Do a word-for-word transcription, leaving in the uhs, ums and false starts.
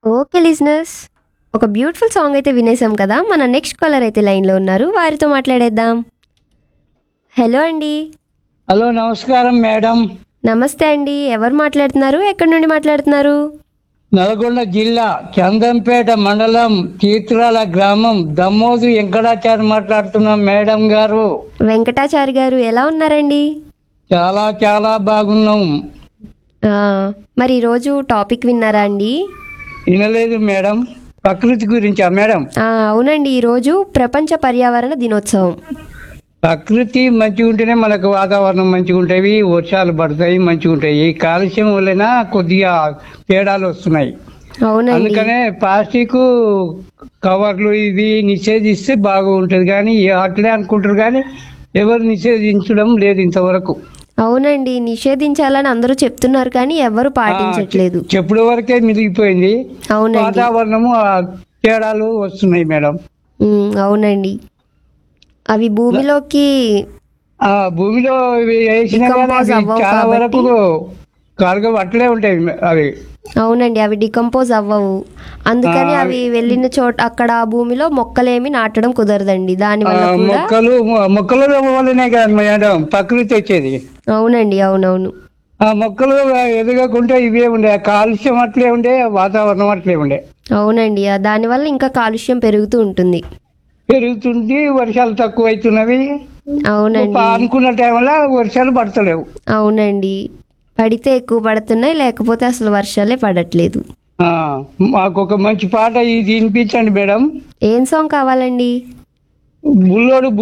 Okay listeners, ఒక beautiful song అయితే వినేసాం కదా. మన నెక్స్ట్ కాలర్ అయితే లైన్లో ఉన్నారు, వారితో మాట్లాడేద్దాం. హలో అండి. హలో, నమస్కారం మేడం. నమస్తే అండి, ఎవరు మాట్లాడుతున్నారు, ఎక్కడి నుండి మాట్లాడుతున్నారు? నల్గొండ జిల్లా చందంపేట మండలం తీర్థరాల గ్రామం దమ్మోజు వెంకటాచారి మాట్లాడుతున్నాం మేడం గారు. వెంకటాచారి గారు ఎలా ఉన్నారండి? చాలా చాలా బాగున్నాం. ఆ, మరి ఈరోజు టాపిక్ విన్నారా అండి? వినలేదు మేడం. ప్రకృతి గురించా మేడం? ఆ, అవునండి, ఈరోజు ప్రపంచ పర్యావరణ దినోత్సవం. ప్రకృతి మంచిగా ఉంటేనే మనకు వాతావరణం మంచిగా ఉంటాయి, వర్షాలు పడతాయి, మంచిగా ఉంటాయి. ఈ కాలుష్యం వలన కొద్దిగా తేడాలు వస్తున్నాయి. అవునండి. అందుకనే ప్లాస్టిక్ కవర్లు ఇవి నిషేధిస్తే బాగుంటుంది, కానీ అట్లే అనుకుంటారు కానీ ఎవరు నిషేధించడం లేదు ఇంతవరకు. అవునండి, నిషేధించాలని అందరూ చెప్తున్నారు కానీ ఎవరు పాటించట్లేదు. చెప్పుడు వరకే మిగిలిపోయింది. అవునండి. వాతావరణము ఆ తేడాలు వస్తున్నాయి మేడం. ఉమ్, అవునండి, అవి భూమిలోకి ఆ భూమిలో ఇవి వేసినా కానీ Decompose అవి అవ్వవు చాలా కాబట్టి. వరకు కరగవు, అట్లే ఉంటాయి అవి. అవునండి, అవి డికంపోజ్ అవ్వవు. అందుకని ఆ, అవి వెళ్ళిన చోట అక్కడ ఆ భూమిలో మొక్కలేమి నాటడం కుదరదండి. దాని ఆ, వల్ల కూడా మొక్కలు మొక్కల వల్లనే కదా మేడం ప్రకృతి వచ్చేది. అవునండి, అవునవును. ఆ మొక్కలు ఎదగకుంటే ఇవే ఉండే, కాలుష్యం అట్లే ఉండే, వాతావరణం అట్లే ఉండే. అవునండి, ఆ దానివల్ల ఇంకా కాలుష్యం పెరుగుతూ ఉంటుంది. పెరుగుతుంది, వర్షాలు తక్కువ అవుతున్నవి. అవునండి, అనుకున్న టైంలో వర్షాలు పడతలేవు. అవునండి, పడితే ఎక్కువ పడుతున్నాయి, లేకపోతే అసలు వర్షాలే పడట్లేదు. ఆ, మాకు ఒక మంచి పాట ఇది వినిపించండి మేడం. ఏం సాంగ్ కావాలండి? బుల్లోడు